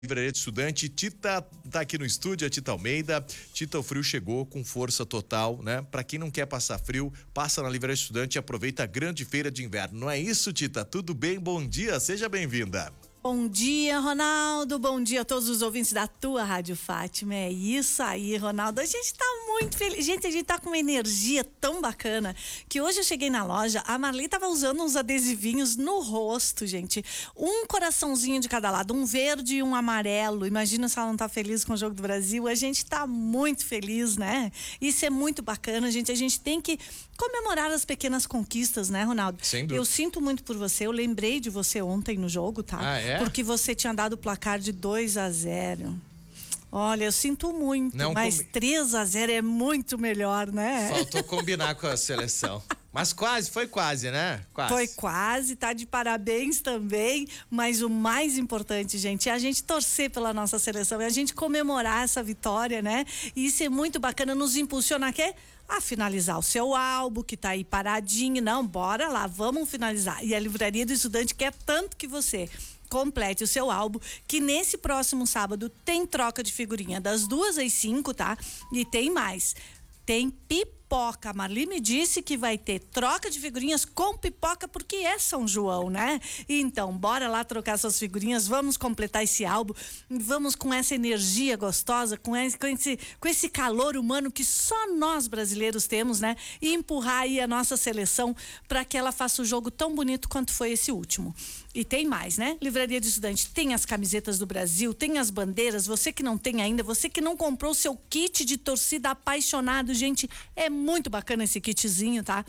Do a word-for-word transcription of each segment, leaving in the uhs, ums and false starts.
Livraria de Estudante. Tita tá aqui no estúdio, a Tita Almeida. Tita, o frio chegou com força total, né? Pra quem não quer passar frio, passa na Livraria de Estudante e aproveita a grande feira de inverno. Não é isso, Tita? Tudo bem? Bom dia, seja bem-vinda. Bom dia, Ronaldo. Bom dia a todos os ouvintes da tua Rádio Fátima. É isso aí, Ronaldo. A gente tá muito feliz. Gente, a gente tá com uma energia tão bacana que hoje eu cheguei na loja, a Marli tava usando uns adesivinhos no rosto, gente. Um coraçãozinho de cada lado, um verde e um amarelo. Imagina se ela não tá feliz com o Jogo do Brasil. A gente tá muito feliz, né? Isso é muito bacana, gente. A gente tem que comemorar as pequenas conquistas, né, Ronaldo? Sem dúvida. Eu sinto muito por você. Eu lembrei de você ontem no jogo, tá? Ah, é? Porque você tinha dado o placar de dois a zero. Olha, eu sinto muito, não, mas com... três a zero é muito melhor, né? Faltou combinar com a seleção. Mas quase, foi quase, né? Quase. Foi quase, tá de parabéns também, mas o mais importante, gente, é a gente torcer pela nossa seleção, é a gente comemorar essa vitória, né? E isso é muito bacana, nos impulsiona a quê? A finalizar o seu álbum, que tá aí paradinho. Não, bora lá, vamos finalizar. E a Livraria do Estudante quer tanto que você complete o seu álbum, que nesse próximo sábado tem troca de figurinha das duas às cinco, tá? E tem mais, tem pipoca. A Marli me disse que vai ter troca de figurinhas com pipoca, porque é São João, né? Então, bora lá trocar suas figurinhas, vamos completar esse álbum, vamos com essa energia gostosa, com esse, com esse, com esse calor humano que só nós brasileiros temos, né? E empurrar aí a nossa seleção para que ela faça o jogo tão bonito quanto foi esse último. E tem mais, né? Livraria de Estudante tem as camisetas do Brasil, tem as bandeiras. Você que não tem ainda, você que não comprou o seu kit de torcida apaixonado, gente, é muito bacana esse kitzinho, tá?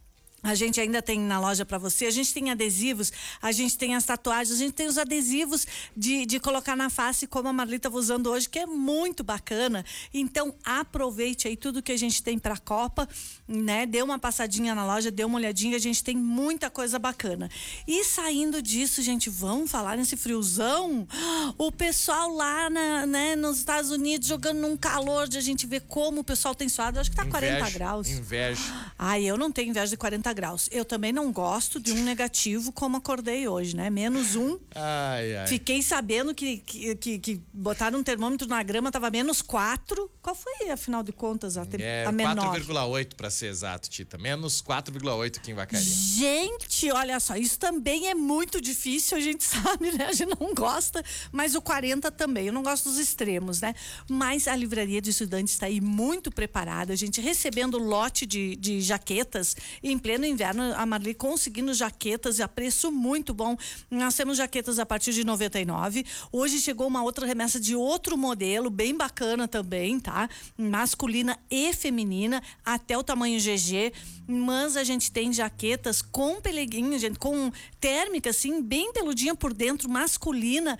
A gente ainda tem na loja pra você, a gente tem adesivos, a gente tem as tatuagens, a gente tem os adesivos de, de colocar na face, como a Marli tava usando hoje, que é muito bacana. Então aproveite aí tudo que a gente tem pra Copa, né? Dê uma passadinha na loja, dê uma olhadinha, a gente tem muita coisa bacana. E saindo disso, gente, vamos falar nesse friozão? O pessoal lá na, né, nos Estados Unidos jogando num calor de a gente ver como o pessoal tem suado, acho que tá inveja, quarenta graus. Inveja. Ai, eu não tenho inveja de quarenta graus. Eu também não gosto de um negativo como acordei hoje, né? Menos um. Ai, ai. Fiquei sabendo que, que, que, que botaram um termômetro na grama, tava menos quatro. Qual foi, afinal de contas, a, é, a menor? quatro vírgula oito para ser exato, Tita. Menos quatro vírgula oito aqui em Vacaria. Gente, olha só, isso também é muito difícil, a gente sabe, né? A gente não gosta, mas o quarenta também. Eu não gosto dos extremos, né? Mas a Livraria de Estudantes está aí muito preparada, a gente recebendo lote de, de jaquetas em pleno no inverno, a Marli conseguindo jaquetas a preço muito bom. Nós temos jaquetas a partir de noventa e nove. Hoje chegou uma outra remessa de outro modelo, bem bacana também, tá? Masculina e feminina, até o tamanho G G. Mas a gente tem jaquetas com peleguinho, gente, com térmica, assim, bem peludinha por dentro, masculina,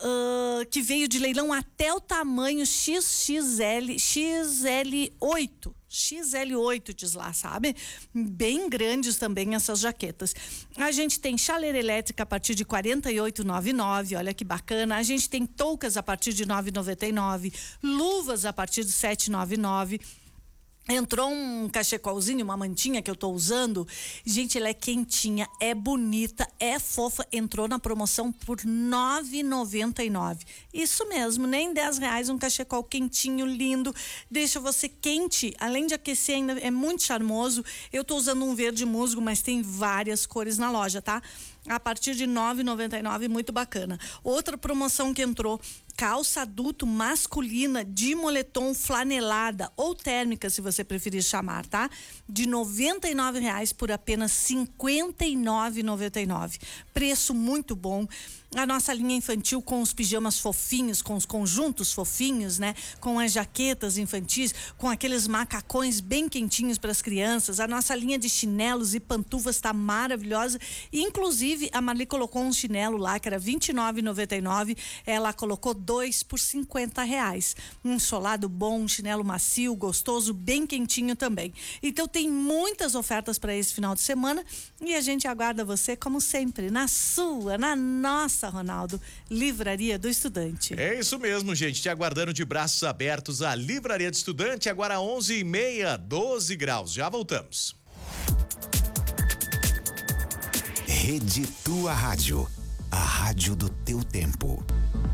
uh, que veio de leilão até o tamanho X X L, X L oito. X L oito diz lá, sabe? Bem grandes também essas jaquetas. A gente tem chaleira elétrica a partir de quarenta e oito reais e noventa e nove centavos, olha que bacana. A gente tem toucas a partir de nove reais e noventa e nove centavos, luvas a partir de sete reais e noventa e nove centavos. Entrou um cachecolzinho, uma mantinha que eu tô usando. Gente, ela é quentinha, é bonita, é fofa. Entrou na promoção por nove reais e noventa e nove centavos. Isso mesmo, nem dez reais, um cachecol quentinho, lindo. Deixa você quente, além de aquecer, ainda é muito charmoso. Eu tô usando um verde musgo, mas tem várias cores na loja, tá? A partir de nove reais e noventa e nove centavos, muito bacana. Outra promoção que entrou, calça adulto masculina de moletom flanelada ou térmica, se você preferir chamar, tá? De noventa e nove reais por apenas cinquenta e nove reais e noventa e nove centavos. Preço muito bom. A nossa linha infantil com os pijamas fofinhos, com os conjuntos fofinhos, né? Com as jaquetas infantis, com aqueles macacões bem quentinhos para as crianças. A nossa linha de chinelos e pantufas está maravilhosa. Inclusive, a Marli colocou um chinelo lá que era vinte e nove reais e noventa e nove centavos. Ela colocou dois por cinquenta reais. Um solado bom, um chinelo macio, gostoso, bem quentinho também. Então tem muitas ofertas para esse final de semana e a gente aguarda você, como sempre, na sua, na nossa, Ronaldo, Livraria do Estudante. É isso mesmo, gente, te aguardando de braços abertos a Livraria do Estudante, agora onze e meia, doze graus, já voltamos. Rede Tua Rádio, a rádio do teu tempo.